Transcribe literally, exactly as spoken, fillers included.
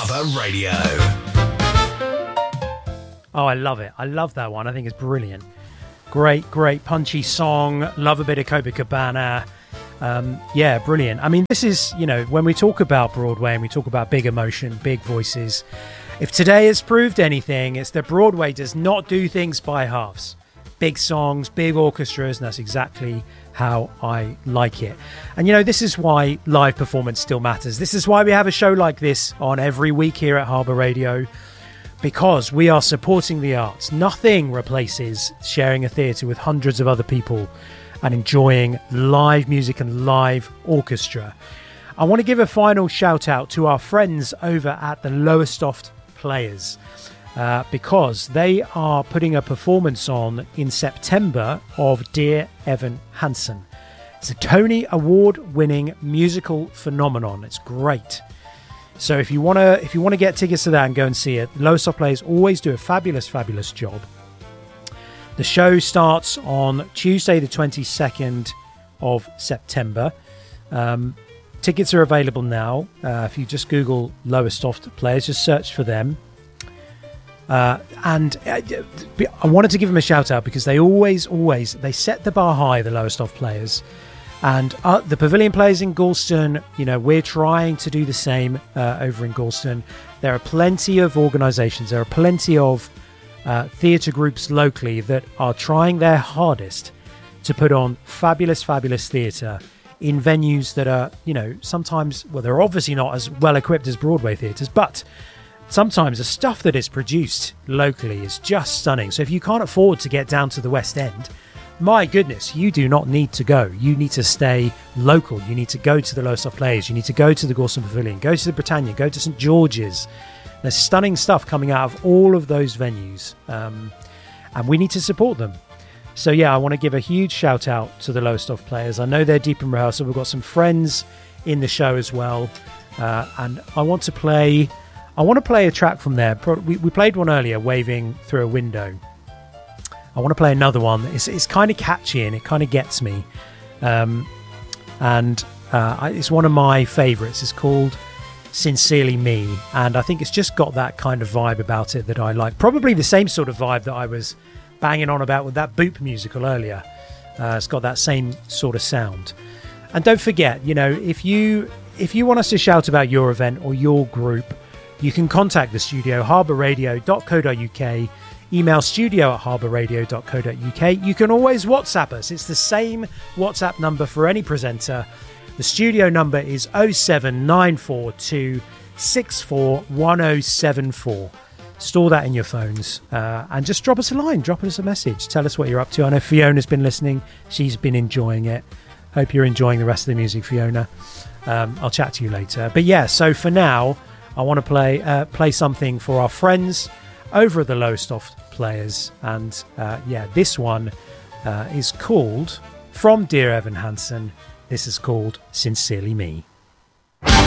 Harbour Radio. Oh, I love it. I love that one. I think it's brilliant. Great, great punchy song. Love a bit of Copacabana. Um, yeah, brilliant. I mean, this is, you know, when we talk about Broadway and we talk about big emotion, big voices, if today has proved anything, it's that Broadway does not do things by halves. Big songs, big orchestras, and that's exactly how I like it. And, you know, this is why live performance still matters. This is why we have a show like this on every week here at Harbour Radio, because we are supporting the arts. Nothing replaces sharing a theatre with hundreds of other people and enjoying live music and live orchestra. I want to give a final shout out to our friends over at the Lowestoft Players, uh, because they are putting a performance on in September of Dear Evan Hansen. It's a Tony Award winning musical phenomenon. It's great. So if you want to if you want to get tickets to that and go and see it, Lowestoft Players always do a fabulous, fabulous job. The show starts on Tuesday the twenty-second of September. Um, tickets are available now. Uh, if you just Google Lowestoft Players, just search for them. Uh, and I wanted to give them a shout out because they always, always, they set the bar high, the Lowestoft Players. And uh, the Pavilion Players in Galston, you know, we're trying to do the same uh, over in Galston. There are plenty of organisations, there are plenty of uh, theatre groups locally that are trying their hardest to put on fabulous, fabulous theatre in venues that are, you know, sometimes, well, they're obviously not as well equipped as Broadway theatres, but sometimes the stuff that is produced locally is just stunning. So if you can't afford to get down to the West End, my goodness, you do not need to go. You need to stay local. You need to go to the Lowestoft Players. You need to go to the Galston Pavilion, go to the Britannia, go to St George's. There's stunning stuff coming out of all of those venues, um, and we need to support them. So yeah, I want to give a huge shout out to the Lowestoft Players. I know they're deep in rehearsal. We've got some friends in the show as well, uh, and I want to play. I want to play a track from there. We, we played one earlier, Waving Through a Window. I want to play another one. It's, it's kind of catchy and it kind of gets me. Um, and uh, it's one of my favourites. It's called Sincerely Me. And I think it's just got that kind of vibe about it that I like. Probably the same sort of vibe that I was banging on about with that Boop musical earlier. Uh, it's got that same sort of sound. And don't forget, you know, if you if you want us to shout about your event or your group, you can contact the studio, harbour radio dot co dot uk. Email studio at harbour radio dot co dot uk. You can always WhatsApp us. It's the same WhatsApp number for any presenter. The studio number is oh seven nine four two six four one oh seven four. Store that in your phones uh, and just drop us a line. Drop us a message. Tell us what you're up to. I know Fiona's been listening. She's been enjoying it. Hope you're enjoying the rest of the music, Fiona. Um, I'll chat to you later. But yeah, so for now, I want to play uh, play something for our friends over at the Lowestoft Players, and uh, yeah, this one uh, is called, from Dear Evan Hansen, this is called Sincerely Me.